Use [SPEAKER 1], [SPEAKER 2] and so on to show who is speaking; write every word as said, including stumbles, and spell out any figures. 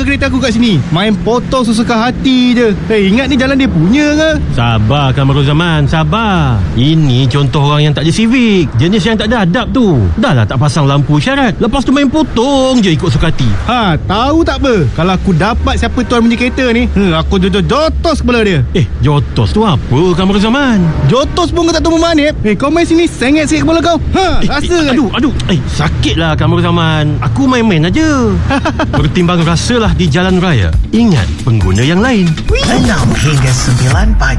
[SPEAKER 1] kereta aku kat sini. Main potong sesuka hati je. Eh, ingat ni jalan dia punya ke?
[SPEAKER 2] Sabar Kamarul Zaman, sabar. Ini contoh orang yang tak ada civic. Jenis yang tak ada adab tu. Dah lah tak pasang lampu isyarat, lepas tu main potong je ikut suka hati.
[SPEAKER 1] Ha, tahu tak apa? Kalau aku dapat siapa tuan punya kereta ni, hmm, aku jotos kepala dia.
[SPEAKER 2] Eh, jotos tu apa Kamarul Zaman?
[SPEAKER 1] Jotos pun kau tak tahu memanip. Eh, kau main sini sengit sikit kepala kau. Ha,
[SPEAKER 2] Eh,
[SPEAKER 1] rasa
[SPEAKER 2] eh,
[SPEAKER 1] kan?
[SPEAKER 2] aduh, aduh. Eh, sakit lah Kamarul Zaman. Aku main-main aja. Bertimbang rasalah di jalan raya. Ingat pengguna yang lain.
[SPEAKER 3] enam hingga sembilan pagi.